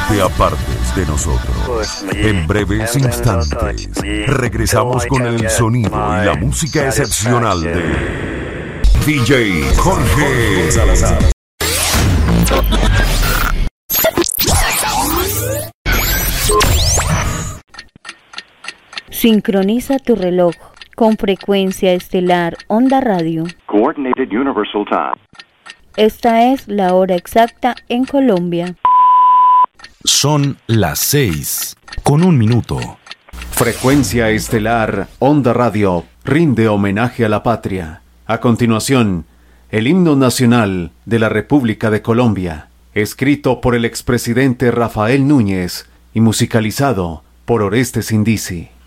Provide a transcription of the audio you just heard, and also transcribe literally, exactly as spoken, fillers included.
te apartes de nosotros. En breves instantes, regresamos con el sonido y la música excepcional de D J Jorge Salazar. Sincroniza tu reloj con frecuencia estelar Onda Radio. Coordinated Universal Time. Esta es la hora exacta en Colombia. Son las seis, con un minuto. Frecuencia estelar Onda Radio rinde homenaje a la patria. A continuación, el himno nacional de la República de Colombia, escrito por el expresidente Rafael Núñez y musicalizado por Orestes Indisi.